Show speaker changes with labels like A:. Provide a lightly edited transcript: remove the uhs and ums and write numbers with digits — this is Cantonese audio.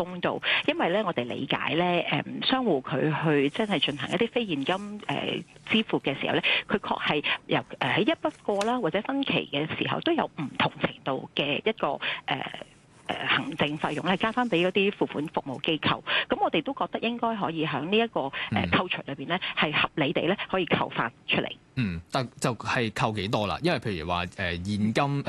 A: 公道，因為咧我哋理解咧商戶佢去真係進行一啲非現金支付嘅時候咧，佢確係由喺一筆過啦，或者分期嘅時候都有唔同程度嘅一個行政費用咧加翻俾嗰啲付款服務機構，咁我哋都覺得應該可以喺呢一個扣除裏邊咧係合理地咧可以扣翻出嚟。
B: 但就係扣幾多啦？因為譬如話現金